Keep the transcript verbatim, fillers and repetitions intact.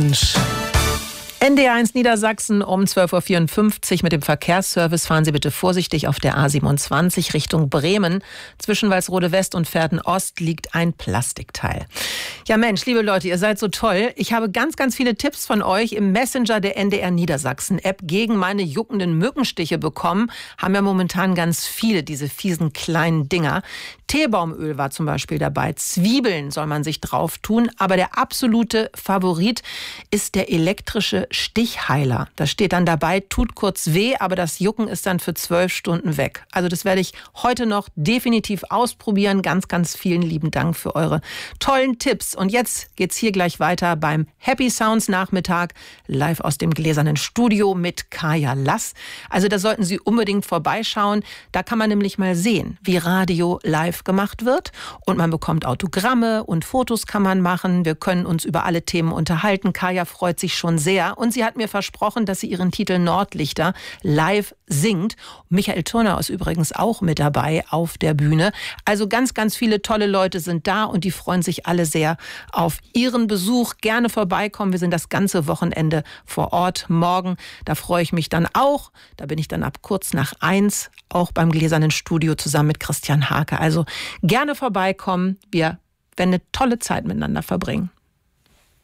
Mensch. N D R eins Niedersachsen um zwölf Uhr vierundfünfzig mit dem Verkehrsservice. Fahren Sie bitte vorsichtig auf der A siebenundzwanzig Richtung Bremen. Zwischen Walsrode West und Verden Ost liegt ein Plastikteil. Ja Mensch, liebe Leute, ihr seid so toll. Ich habe ganz, ganz viele Tipps von euch im Messenger der N D R Niedersachsen App gegen meine juckenden Mückenstiche bekommen. Haben ja momentan ganz viele, diese fiesen kleinen Dinger. Teebaumöl war zum Beispiel dabei. Zwiebeln soll man sich drauf tun. Aber der absolute Favorit ist der elektrische Stichheiler. Da steht dann dabei, tut kurz weh, aber das Jucken ist dann für zwölf Stunden weg. Also das werde ich heute noch definitiv ausprobieren. Ganz, ganz vielen lieben Dank für eure tollen Tipps. Und jetzt geht's hier gleich weiter beim Happy Sounds Nachmittag, live aus dem gläsernen Studio mit Kaya Lass. Also da sollten Sie unbedingt vorbeischauen. Da kann man nämlich mal sehen, wie Radio live gemacht wird. Und man bekommt Autogramme und Fotos kann man machen. Wir können uns über alle Themen unterhalten. Kaya freut sich schon sehr. Und sie hat mir versprochen, dass sie ihren Titel Nordlichter live singt. Michael Turner ist übrigens auch mit dabei auf der Bühne. Also ganz, ganz viele tolle Leute sind da und die freuen sich alle sehr auf ihren Besuch. Gerne vorbeikommen. Wir sind das ganze Wochenende vor Ort. Morgen, da freue ich mich dann auch. Da bin ich dann ab kurz nach eins auch beim gläsernen Studio zusammen mit Christian Hake. Also gerne vorbeikommen. Wir werden eine tolle Zeit miteinander verbringen.